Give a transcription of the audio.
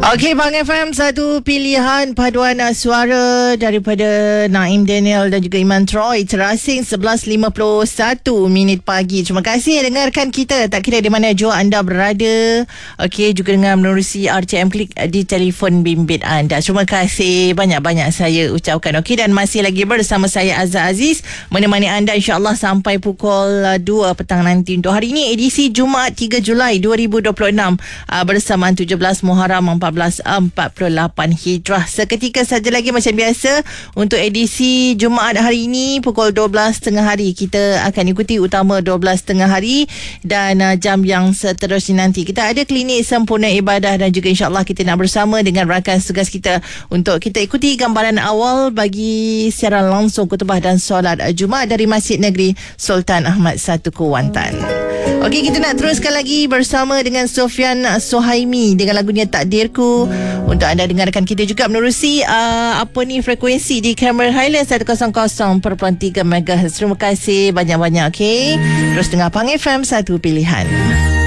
Okey, Bang FM, satu pilihan paduan suara daripada Naim Daniel dan juga Iman Troy. Terasing 11.51 minit pagi. Terima kasih dengarkan kita, tak kira di mana jua anda berada. Okey, juga dengan menerusi RTM Klik di telefon bimbit anda. Terima kasih banyak-banyak saya ucapkan. Okey, dan masih lagi bersama saya Azhar Aziz, menemani anda insyaAllah sampai pukul 2 petang nanti. Untuk hari ini edisi Jumaat 3 Julai 2026 bersamaan 17 Muharram 1448 Hijrah. Seketika saja lagi macam biasa untuk edisi Jumaat hari ini pukul 12.30 hari kita akan ikuti utama 12.30 hari, dan jam yang seterusnya nanti kita ada klinik sempurna ibadah, dan juga insyaAllah kita nak bersama dengan rakan tugas kita untuk kita ikuti gambaran awal bagi siaran langsung khutbah dan solat Jumaat dari Masjid Negeri Sultan Ahmad I Kuantan. Okey, kita nak teruskan lagi bersama dengan Sofian Sohaimi dengan lagunya Takdirku. Untuk anda dengarkan kita juga menerusi frekuensi di Cameron Highlands 100.3 MHz. Terima kasih banyak-banyak. Okey, terus dengar Pang FM, satu pilihan.